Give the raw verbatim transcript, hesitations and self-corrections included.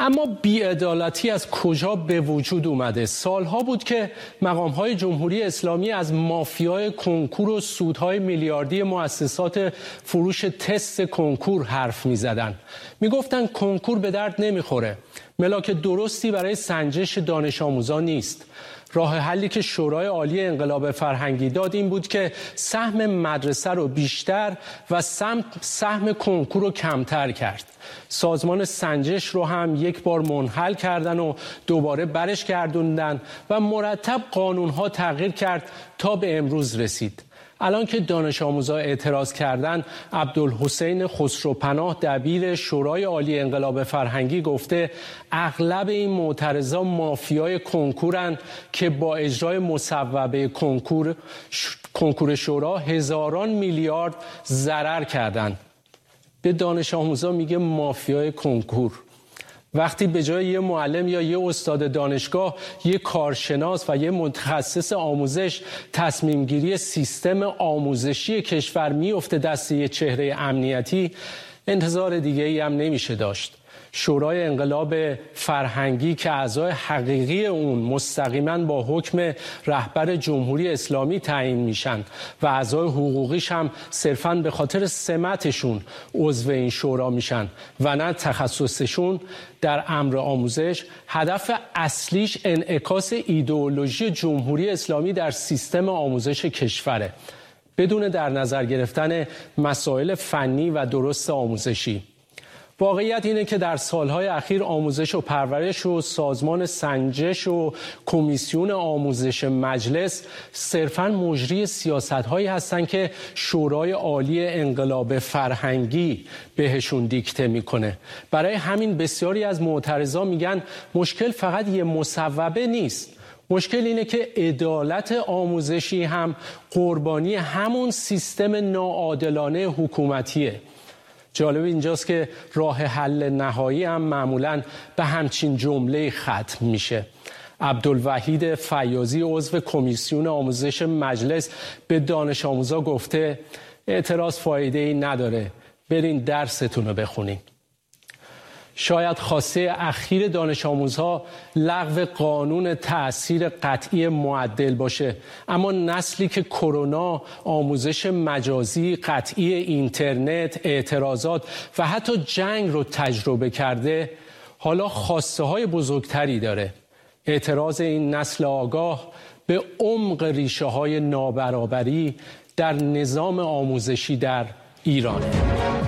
اما بی‌عدالتی از کجا به وجود اومده؟ سالها بود که مقام‌های جمهوری اسلامی از مافیای کنکور و سودهای میلیاردی مؤسسات فروش تست کنکور حرف می‌زدن. می‌گفتن کنکور به درد نمی‌خوره. ملاک درستی برای سنجش دانش آموزان نیست. راه حلی که شورای عالی انقلاب فرهنگی داد این بود که سهم مدرسه رو بیشتر و سهم کنکور رو کمتر کرد. سازمان سنجش رو هم یک بار منحل کردن و دوباره برش گردوندن و مرتب قانونها تغییر کرد تا به امروز رسید. الان که دانش آموزا اعتراض کردن، عبدالحسین خسروپناه دبیر شورای عالی انقلاب فرهنگی گفته اغلب این معترضا مافیای کنکورن که با اجرای مصوبه کنکور کنکور شورا هزاران میلیارد ضرر کردند. به دانش آموزا میگه مافیای کنکور. وقتی به جای یه معلم یا یه استاد دانشگاه یه کارشناس و یه متخصص آموزش تصمیم گیری سیستم آموزشی کشور میفته دست یه چهره امنیتی، انتظار دیگه ای هم نمیشه داشت. شورای انقلاب فرهنگی که اعضای حقیقی اون مستقیما با حکم رهبر جمهوری اسلامی تعیین میشن و اعضای حقوقیش هم صرفاً به خاطر سمتشون عضو این شورا میشن و نه تخصصشون در امر آموزش، هدف اصلیش انعکاس ایدئولوژی جمهوری اسلامی در سیستم آموزش کشوره، بدون در نظر گرفتن مسائل فنی و درست آموزشی. واقعیت اینه که در سالهای اخیر آموزش و پرورش و سازمان سنجش و کمیسیون آموزش مجلس صرفاً مجری سیاست‌هایی هستن که شورای عالی انقلاب فرهنگی بهشون دیکته میکنه. برای همین بسیاری از معترضان میگن مشکل فقط یه مصوبه نیست. مشکل اینه که عدالت آموزشی هم قربانی همون سیستم ناعادلانه حکومتیه. جالب اینجاست که راه حل نهایی هم معمولاً به همچین جمله ختم میشه. عبدالوحید فیاضی عضو کمیسیون آموزش مجلس به دانش آموزا گفته اعتراض فایده‌ای نداره، برین درستون رو بخونین. شاید خواسته اخیر دانش آموزها لغو قانون تأثیر قطعی معدل باشه، اما نسلی که کرونا، آموزش مجازی، قطعی اینترنت، اعتراضات و حتی جنگ رو تجربه کرده حالا خواسته های بزرگتری داره. اعتراض این نسل آگاه به عمق ریشه های نابرابری در نظام آموزشی در ایران.